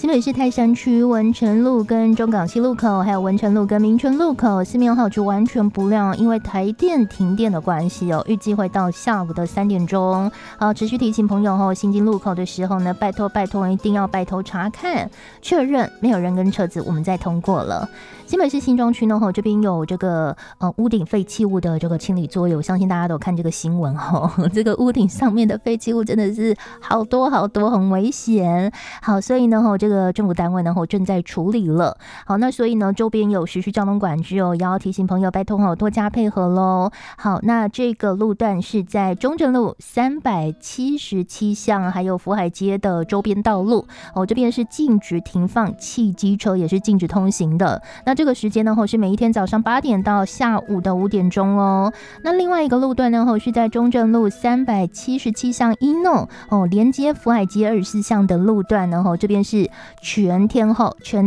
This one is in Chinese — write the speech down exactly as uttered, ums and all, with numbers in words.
新北市泰山区文成路跟中港西路口，还有文成路跟民权路口，四面号就完全不亮，因为台电停电的关系哦，预计会到下午的三点钟。好，持续提醒朋友哦，行经路口的时候呢，拜托拜托，一定要拜托查看确认没有人跟车子，我们再通过了。新北市新庄区呢，这边有这个呃屋顶废弃物的这个清理作业，我相信大家都有看这个新闻哦。这个屋顶上面的废弃物真的是好多好多，很危险。好，所以呢，这个政府单位呢正在处理了。好，那所以呢，周边有实施交通管制哦，也要提醒朋友拜托多加配合喽。好，那这个路段是在中正路三百七十七巷，还有福海街的周边道路哦，这边是禁止停放汽机车，也是禁止通行的。那这个时间呢是每一天早上八点到下午的五点钟哦。那另外一个路段呢是在中正路三百七十七巷一弄哦，连接福海街二十四巷的路段呢，这边是全天候全